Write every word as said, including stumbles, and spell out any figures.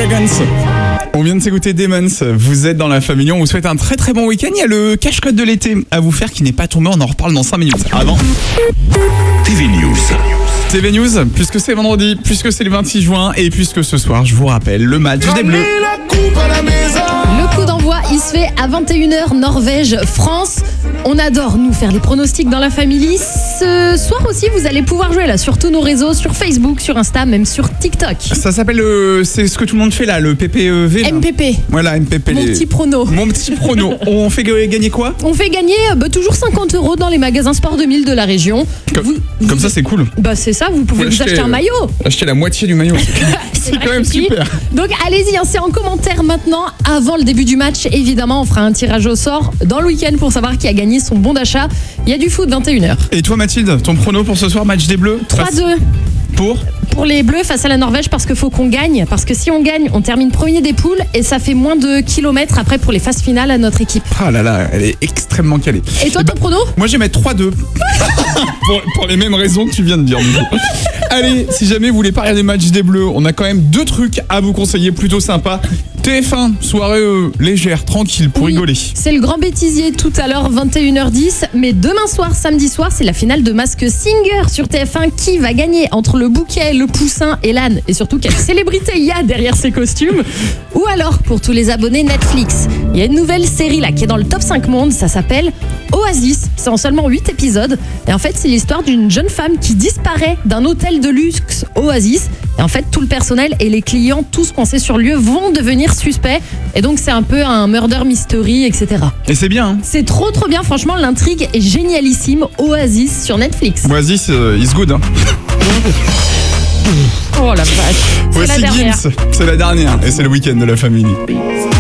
Dragons. On vient de s'écouter Demons, vous êtes dans la famille, on vous souhaite un très très bon week-end. Il y a le cache-code de l'été à vous faire qui n'est pas tombé, on en reparle dans cinq minutes. Avant T V News. T V News, puisque c'est vendredi, puisque c'est le vingt-six juin et puisque ce soir, je vous rappelle, le match des Bleus. Le coup d'envoi, il se fait à vingt et une heures, Norvège-France. On adore nous faire les pronostics dans la famille. Ce soir aussi, vous allez pouvoir jouer là sur tous nos réseaux, sur Facebook, sur Insta, même sur TikTok. Ça s'appelle, euh, c'est ce que tout le monde fait là, le P P V. Là. M P P. Voilà, M P P. Mon les... petit prono. Mon petit prono. On fait gagner quoi? On fait gagner bah, toujours cinquante euros dans les magasins Sport deux mille de la région. Comme, vous, comme vous... ça, c'est cool. Bah c'est ça, vous pouvez Faut vous acheter, acheter un maillot. Euh, acheter la moitié du maillot. C'est quand même super. Donc allez-y, hein, c'est en commentaire maintenant. Avant le début du match, évidemment, on fera un tirage au sort dans le week-end pour savoir qui a gagné son bon d'achat. Il y a du foot, vingt et une heures. Et toi Mathilde, ton prono pour ce soir, match des Bleus? trois deux. Pour Pour les Bleus face à la Norvège, parce qu'il faut qu'on gagne. Parce que si on gagne, on termine premier des poules et ça fait moins de kilomètres après pour les phases finales à notre équipe. Ah là là, elle est extrêmement calée. Et toi, Et ton bah, prono? Moi, je vais mettre trois deux. pour, pour les mêmes raisons que tu viens de dire. Du coup. Allez, si jamais vous voulez pas regarder les matchs des Bleus, on a quand même deux trucs à vous conseiller plutôt sympas. T F un, soirée euh, légère, tranquille, pour Oui, rigoler. C'est le grand bêtisier tout à l'heure, vingt et une heures dix. Mais demain soir, samedi soir, c'est la finale de Mask Singer sur T F un. Qui va gagner entre le bouquet, le poussin et l'âne? Et surtout, quelle célébrité il y a derrière ces costumes? Ou alors, pour tous les abonnés Netflix, il y a une nouvelle série là qui est dans le top cinq monde. Ça s'appelle Oasis. C'est en seulement huit épisodes. Et en fait, c'est l'histoire d'une jeune femme qui disparaît d'un hôtel de luxe Oasis. Et en fait, tout le personnel et les clients, tous coincés sur lieu, vont devenir suspects. Et donc, c'est un peu un murder mystery, et cetera. Et c'est bien, hein. C'est trop trop bien, franchement, l'intrigue est génialissime. Oasis sur Netflix. Oasis, euh, is good. Hein. Oh la vache. C'est Voici la dernière. Gims, c'est la dernière. Et c'est le week-end de la famille.